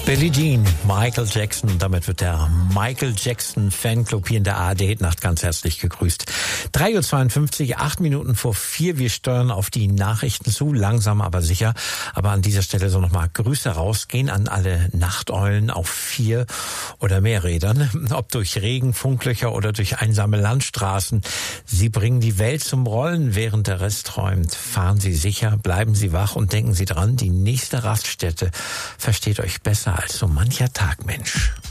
Billie Jean, Michael Jackson, und damit wird der Michael Jackson Fanclub hier in der ARD-Nacht ganz herzlich gegrüßt. 3:52 Uhr, 8 Minuten vor 4. Wir steuern auf die Nachrichten zu, langsam aber sicher. Aber an dieser Stelle so nochmal Grüße rausgehen an alle Nachteulen auf 4 oder mehr Rädern. Ob durch Regen, Funklöcher oder durch einsame Landstraßen. Sie bringen die Welt zum Rollen, während der Rest träumt. Fahren Sie sicher, bleiben Sie wach und denken Sie dran, die nächste Raststätte versteht euch besser als so mancher Tag, Mensch.